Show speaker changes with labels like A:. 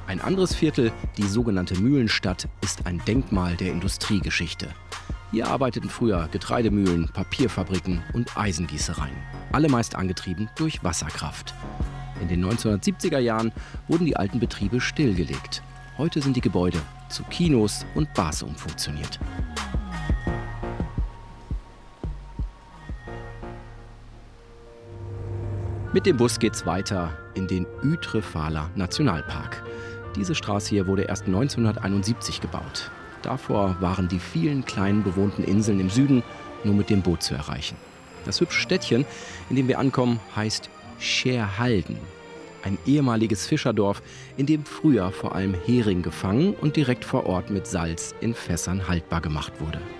A: Ein anderes Viertel, die sogenannte Mühlenstadt, ist ein Denkmal der Industriegeschichte. Hier arbeiteten früher Getreidemühlen, Papierfabriken und Eisengießereien. Alle meist angetrieben durch Wasserkraft. In den 1970er Jahren wurden die alten Betriebe stillgelegt. Heute sind die Gebäude zu Kinos und Bars umfunktioniert. Mit dem Bus geht's weiter in den Utrefahrler Nationalpark. Diese Straße hier wurde erst 1971 gebaut. Davor waren die vielen kleinen bewohnten Inseln im Süden nur mit dem Boot zu erreichen. Das hübsche Städtchen, in dem wir ankommen, heißt Scherhalden. Ein ehemaliges Fischerdorf, in dem früher vor allem Hering gefangen und direkt vor Ort mit Salz in Fässern haltbar gemacht wurde.